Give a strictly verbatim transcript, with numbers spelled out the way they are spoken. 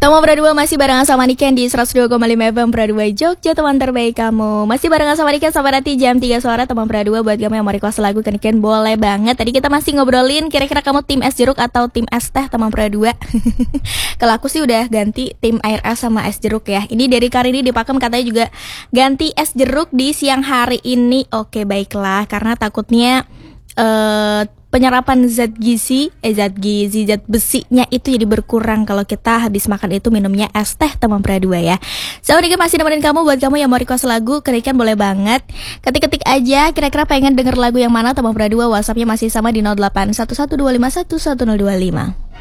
Tama berdua masih barengan sama Niken di seratus dua koma lima F M Berdua Jogja, teman terbaik kamu. Masih barengan sama Niken sampai nanti jam tiga sore, teman Berdua. Buat kamu yang mau request lagu ke Niken boleh banget. Tadi kita masih ngobrolin kira-kira kamu tim es jeruk atau tim es teh, teman Berdua. Kalau aku sih udah ganti tim air es sama es jeruk ya. Ini dari Karini di Pakem katanya juga ganti es jeruk di siang hari ini. Oke baiklah, karena takutnya uh, penyerapan zat gizi, eh zat gizi, zat besinya itu jadi berkurang kalau kita habis makan itu minumnya es teh, teman Berdua ya. So, Niken masih nemenin kamu. Buat kamu yang mau request lagu ke Niken boleh banget. Ketik-ketik aja kira-kira pengen denger lagu yang mana, teman Berdua. WhatsAppnya masih sama di nol delapan satu satu dua lima satu satu nol dua lima.